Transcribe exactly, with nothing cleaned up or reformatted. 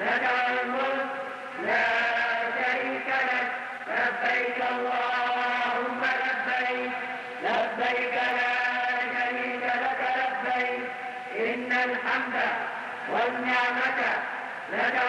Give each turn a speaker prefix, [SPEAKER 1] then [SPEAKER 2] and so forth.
[SPEAKER 1] لك الملك لا شريك لك لبيك اللهم لبيك لبيك لا شريك لك لبيك إن الحمد والنعمة لك